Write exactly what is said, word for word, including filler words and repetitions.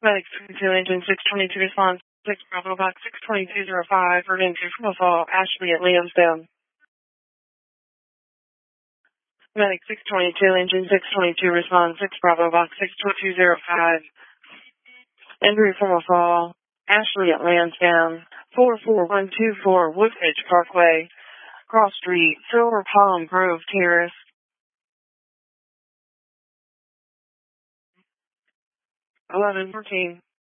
Medic three two engine six twenty-two response six Bravo box six twenty-two zero five emergency from a fall Ashley at Lansdowne. Medic six twenty-two engine six twenty-two response six Bravo box six twenty-two zero five injury from a fall Ashley at Lansdowne four four one two four Woodridge Parkway Cross Street Silver Palm Grove Terrace. eleven fourteen